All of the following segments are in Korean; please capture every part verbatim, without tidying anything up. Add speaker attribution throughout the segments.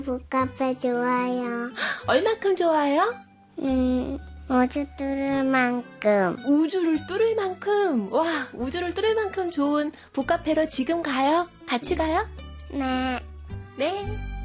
Speaker 1: 북카페 좋아요.
Speaker 2: 얼만큼 좋아요?
Speaker 1: 음, 우주 뚫을 만큼.
Speaker 2: 우주를 뚫을 만큼. 와, 우주를 뚫을 만큼 좋은 북카페로 지금 가요? 같이 가요?
Speaker 1: 네.
Speaker 2: 네.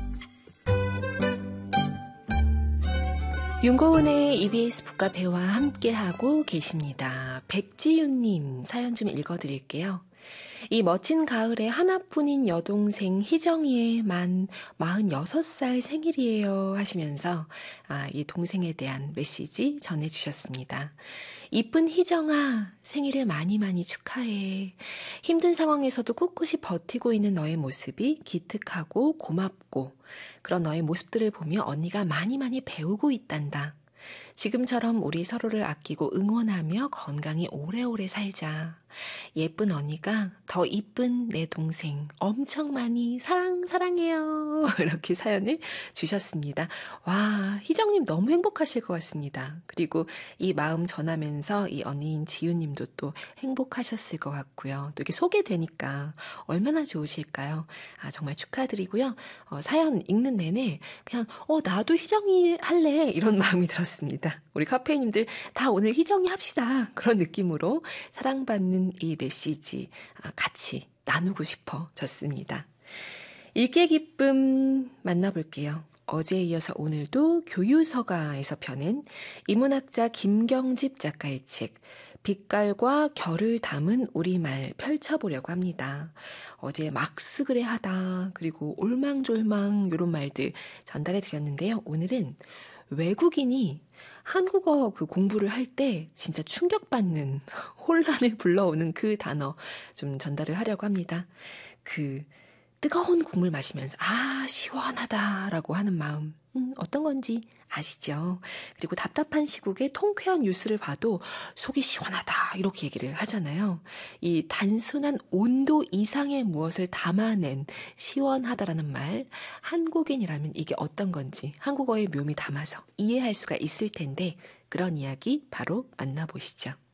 Speaker 2: 윤고은의 이비에스 북카페와 함께하고 계십니다. 백지윤님 사연 좀 읽어드릴게요. 이 멋진 가을에 하나뿐인 여동생 희정이의 만 마흔여섯 살 생일이에요 하시면서 아, 이 동생에 대한 메시지 전해주셨습니다. 이쁜 희정아, 생일을 많이 많이 축하해. 힘든 상황에서도 꿋꿋이 버티고 있는 너의 모습이 기특하고 고맙고 그런 너의 모습들을 보며 언니가 많이 많이 배우고 있단다. 지금처럼 우리 서로를 아끼고 응원하며 건강히 오래오래 살자. 예쁜 언니가 더 이쁜 내 동생 엄청 많이 사랑 사랑해요. 이렇게 사연을 주셨습니다. 와, 희정님 너무 행복하실 것 같습니다. 그리고 이 마음 전하면서 이 언니인 지유님도 또 행복하셨을 것 같고요. 또 이렇게 소개되니까 얼마나 좋으실까요? 아, 정말 축하드리고요. 어, 사연 읽는 내내 그냥 어 나도 희정이 할래 이런 마음이 들었습니다. 우리 카페인님들 다 오늘 희정이 합시다. 그런 느낌으로 사랑받는 이 메시지 같이 나누고 싶어졌습니다. 읽기의 기쁨 만나볼게요. 어제에 이어서 오늘도 교유서가에서 펴낸 인문학자 김경집 작가의 책 빛깔과 결을 담은 우리말 펼쳐보려고 합니다. 어제 막스그레하다 그리고 올망졸망 이런 말들 전달해 드렸는데요. 오늘은 외국인이 한국어 그 공부를 할 때 진짜 충격받는 혼란을 불러오는 그 단어 좀 전달을 하려고 합니다. 그 뜨거운 국물 마시면서 아 시원하다라고 하는 마음 음, 어떤 건지 아시죠? 그리고 답답한 시국에 통쾌한 뉴스를 봐도 속이 시원하다 이렇게 얘기를 하잖아요. 이 단순한 온도 이상의 무엇을 담아낸 시원하다라는 말 한국인이라면 이게 어떤 건지 한국어의 묘미 담아서 이해할 수가 있을 텐데 그런 이야기 바로 만나보시죠.